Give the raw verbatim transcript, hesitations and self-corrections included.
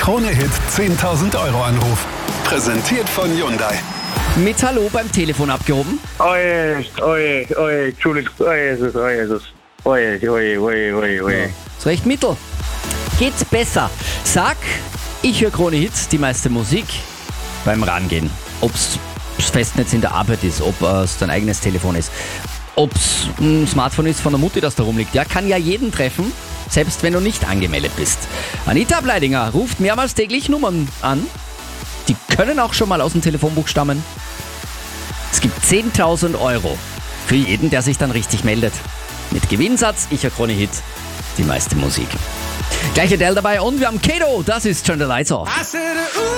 Krone-Hit zehntausend Euro Anruf. Präsentiert von Hyundai. Mit Hallo beim Telefon abgehoben. Oje, oje, oje, Entschuldigung, oje, Jesus, oje, Jesus. Oje, oje, oje, oje, oje. Ist recht mittel. Geht's besser? Sag, ich höre Krone Hit, die meiste Musik beim Rangehen. Ob's das Festnetz in der Arbeit ist, ob es dein eigenes Telefon ist, ob's ein Smartphone ist von der Mutti, das da rumliegt. Ja, kann ja jeden treffen, selbst wenn du nicht angemeldet bist. Anita Bleidinger ruft mehrmals täglich Nummern an. Die können auch schon mal aus dem Telefonbuch stammen. Es gibt zehntausend Euro für jeden, der sich dann richtig meldet. Mit Gewinnsatz, ich höre Krone Hit, die meiste Musik. Gleiche Dell dabei und wir haben Kato, das ist Turn the Lights Off.